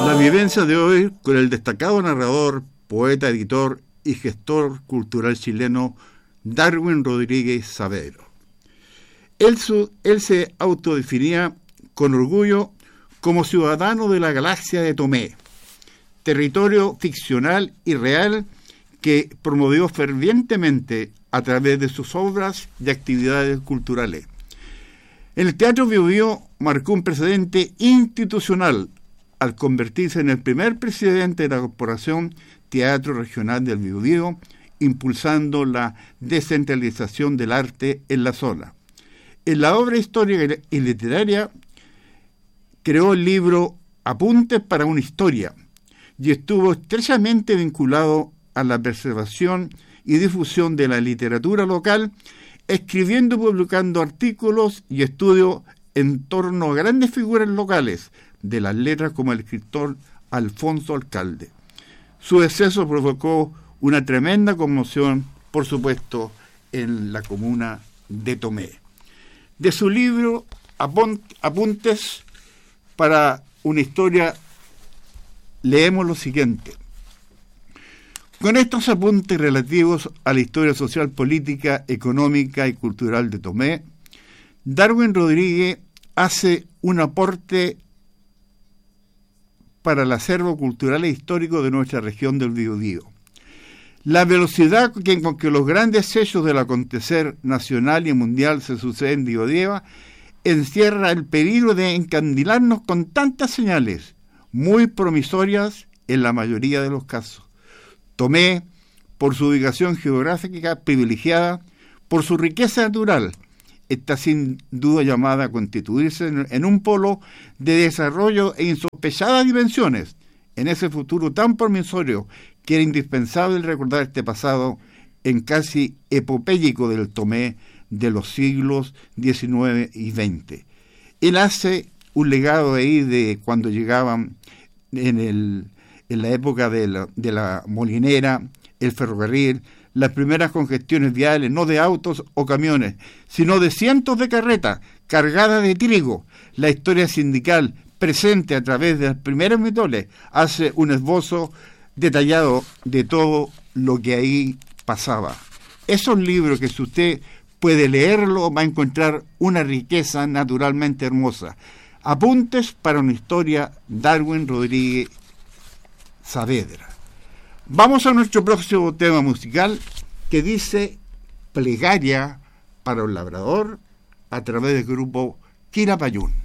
La vivencia de hoy con el destacado narrador, poeta, editor y gestor cultural chileno Darwin Rodríguez Saavedra. Él se autodefinía con orgullo como ciudadano de la galaxia de Tomé, territorio ficcional y real que promovió fervientemente a través de sus obras y actividades culturales. El Teatro Biobío marcó un precedente institucional al convertirse en el primer presidente de la Corporación Teatro Regional del Biobío, impulsando la descentralización del arte en la zona. En la obra histórica y literaria creó el libro Apuntes para una historia y estuvo estrechamente vinculado a la preservación y difusión de la literatura local, escribiendo y publicando artículos y estudios en torno a grandes figuras locales de las letras como el escritor Alfonso Alcalde. Su deceso provocó una tremenda conmoción, por supuesto, en la comuna de Tomé. De su libro Apuntes para una historia, leemos lo siguiente. Con estos apuntes relativos a la historia social, política, económica y cultural de Tomé, Darwin Rodríguez hace un aporte para el acervo cultural e histórico de nuestra región del Biobío. La velocidad con que los grandes hechos del acontecer nacional y mundial se suceden en Biobío encierra el peligro de encandilarnos con tantas señales, muy promisorias en la mayoría de los casos. Tomé, por su ubicación geográfica privilegiada, por su riqueza natural, está sin duda llamada a constituirse en un polo de desarrollo e insospechadas dimensiones, en ese futuro tan promisorio que era indispensable recordar este pasado en casi epopéyico del Tomé de los siglos XIX y XX. Él hace un legado ahí de cuando llegaban en la época de la molinera, el ferrocarril, las primeras congestiones viales, no de autos o camiones, sino de cientos de carretas cargadas de trigo. La historia sindical presente a través de las primeras mitoles hace un esbozo detallado de todo lo que ahí pasaba. Esos libros que si usted puede leerlo va a encontrar una riqueza naturalmente hermosa. Apuntes para una historia, Darwin Rodríguez Saavedra. Vamos a nuestro próximo tema musical que dice Plegaria para un labrador a través del grupo Quirapayún.